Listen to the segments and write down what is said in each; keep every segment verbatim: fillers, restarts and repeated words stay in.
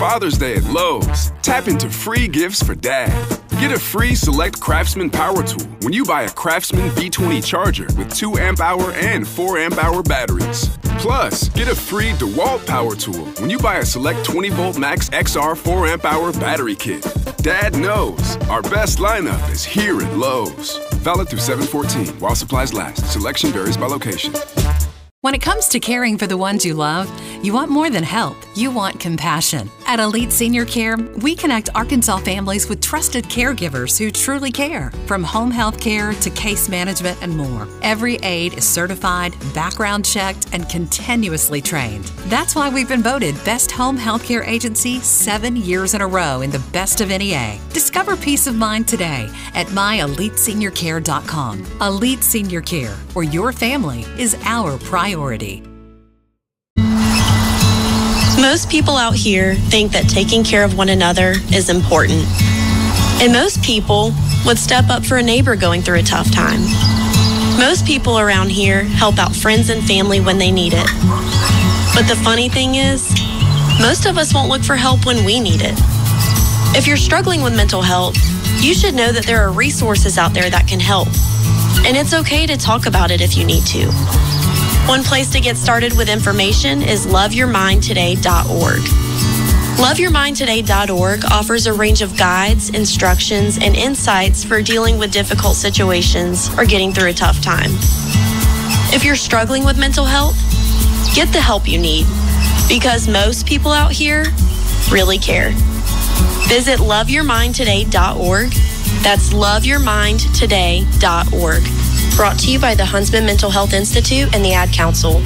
Father's Day at Lowe's. Tap into free gifts for dad. Get a free Select Craftsman power tool when you buy a Craftsman B twenty charger with two amp hour and four amp hour batteries. Plus, get a free DeWalt power tool when you buy a Select twenty volt Max X R four amp hour battery kit. Dad knows our best lineup is here at Lowe's. Valid through seven fourteen while supplies last. Selection varies by location. When it comes to caring for the ones you love, you want more than help. You want compassion. At Elite Senior Care, we connect Arkansas families with trusted caregivers who truly care. From home health care to case management and more, every aide is certified, background checked, and continuously trained. That's why we've been voted Best Home Healthcare Agency seven years in a row in the Best of N E A. Discover peace of mind today at my elite senior care dot com. Elite Senior Care, where your family is our priority. Most people out here think that taking care of one another is important. And most people would step up for a neighbor going through a tough time. Most people around here help out friends and family when they need it. But the funny thing is, most of us won't look for help when we need it. If you're struggling with mental health, you should know that there are resources out there that can help. And it's okay to talk about it if you need to. One place to get started with information is love your mind today dot org. love your mind today dot org offers a range of guides, instructions, and insights for dealing with difficult situations or getting through a tough time. If you're struggling with mental health, get the help you need, because most people out here really care. Visit love your mind today dot org. That's love your mind today dot org. Brought to you by the Huntsman Mental Health Institute and the Ad Council.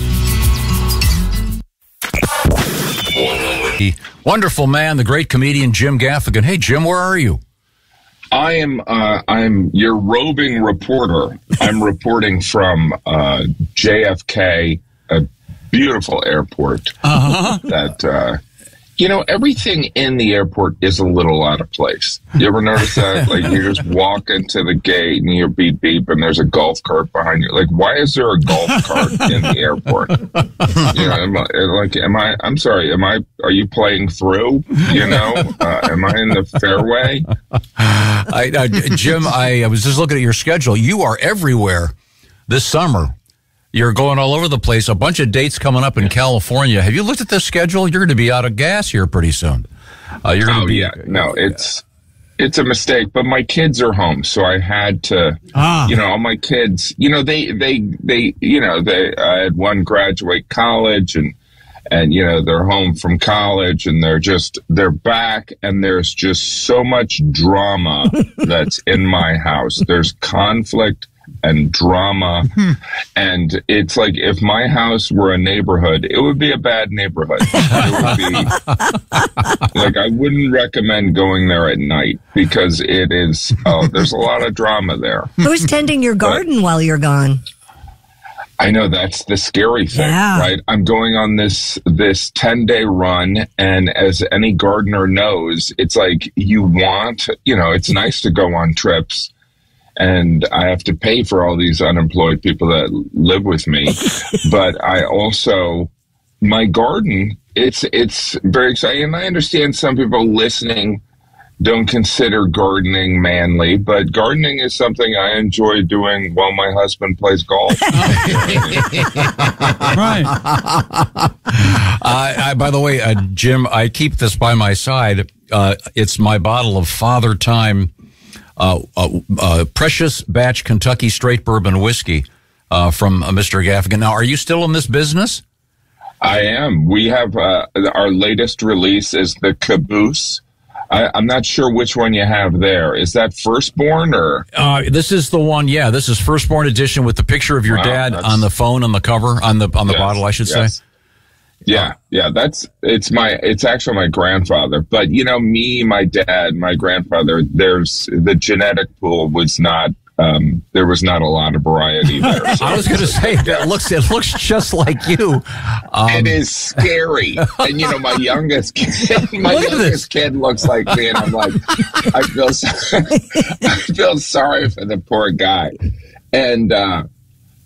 The wonderful man, the great comedian Jim Gaffigan. Hey, Jim, where are you? I am. Uh, I'm your roving reporter. I'm reporting from uh, J F K, a beautiful airport. Uh-huh. That uh, you know, everything in the airport is a little out of place. You ever notice that? Like, you just walk into the gate and you beep beep, and there's a golf cart behind you. Like, why is there a golf cart in the airport? You know, am I, like, am I? I'm sorry. Am I? Are you playing through? You know, uh, am I in the fairway? I, uh, Jim, I, I was just looking at your schedule. You are everywhere this summer. You're going all over the place. A bunch of dates coming up in California. Have you looked at this schedule? You're going to be out of gas here pretty soon. Uh, you're going oh, to be. Yeah. No, it's it's a mistake. But my kids are home, so I had to. Ah. You know, all my kids. You know, they they they. You know, they. I had one graduate college, and and you know they're home from college, and they're just they're back, and there's just so much drama that's in my house. There's conflict and drama, and it's like if my house were a neighborhood, it would be a bad neighborhood. It would be like I wouldn't recommend going there at night because it is. Oh, there's a lot of drama there. Who's tending your garden but, while you're gone? I know that's the scary thing, yeah. right? I'm going on this this ten day run, and as any gardener knows, it's like you want, you know, it's nice to go on trips. And I have to pay for all these unemployed people that live with me. But I also, my garden, it's it's very exciting. And I understand some people listening don't consider gardening manly, but gardening is something I enjoy doing while my husband plays golf. Right. uh, I, by the way, uh, Jim, I keep this by my side. Uh, it's my bottle of Father Time Uh, uh, uh, Precious Batch Kentucky Straight Bourbon Whiskey uh, from uh, Mister Gaffigan. Now, are you still in this business? I am. We have uh, our latest release is the Caboose. I, I'm not sure which one you have there. Is that Firstborn or? Uh, this is the one. Yeah, this is Firstborn edition with the picture of your wow, dad on the phone on the cover on the on the yes, bottle. I should yes. say. Yeah, yeah, that's, it's my, it's actually my grandfather. But, you know, me, my dad, my grandfather, there's, the genetic pool was not, um, there was not a lot of variety there. So I was going to say, it looks, it looks just like you. Um, it is scary. And, you know, my youngest kid, my youngest kid looks like me, and I'm like, I feel, so, I feel sorry for the poor guy. And, uh,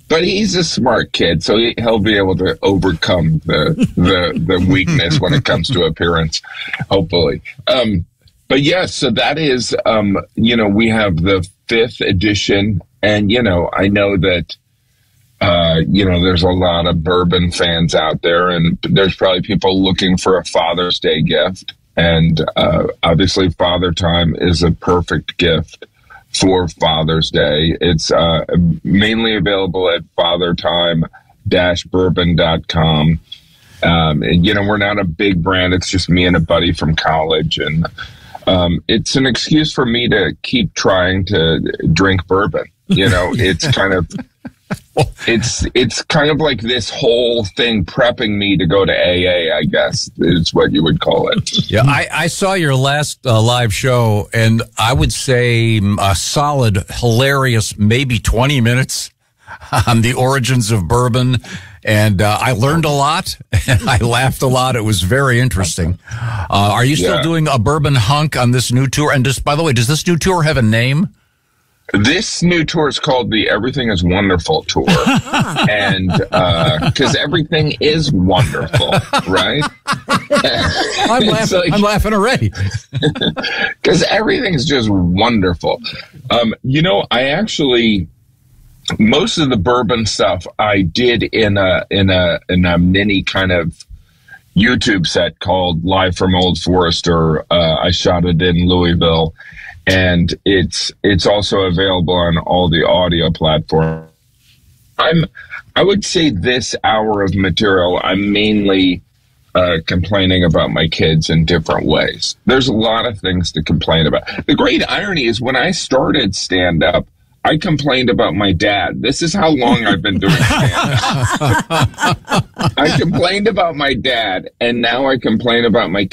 but he's a smart kid, so he, he'll be able to overcome the the, the weakness when it comes to appearance, hopefully. Um, but yes, so that is, um, you know, we have the fifth edition, and, you know, I know that, uh, you know, there's a lot of bourbon fans out there, and there's probably people looking for a Father's Day gift. And uh, obviously, Father Time is a perfect gift for Father's Day. It's uh, mainly available at father time dash bourbon dot com. Um, and, you know, we're not a big brand. It's just me and a buddy from college. And um, it's an excuse for me to keep trying to drink bourbon. You know, it's kind of... It's it's kind of like this whole thing prepping me to go to A A, I guess, is what you would call it. Yeah, I, I saw your last uh, live show, and I would say a solid, hilarious, maybe twenty minutes on the origins of bourbon. And uh, I learned a lot, and I laughed a lot. It was very interesting. Uh, are you still yeah. doing a bourbon hunk on this new tour? And just, by the way, does this new tour have a name? This new tour is called the Everything is Wonderful Tour. And because uh, everything is wonderful, right? I'm laughing, like, I'm laughing already. Because everything's just wonderful. Um, you know, I actually, most of the bourbon stuff I did in a, in a, in a mini kind of YouTube set called Live from Old Forester. Uh, I shot it in Louisville. And it's it's also available on all the audio platforms. I'm I would say this hour of material, I'm mainly uh, complaining about my kids in different ways. There's a lot of things to complain about. The great irony is when I started stand-up, I complained about my dad. This is how long I've been doing stand-up. I complained about my dad, and now I complain about my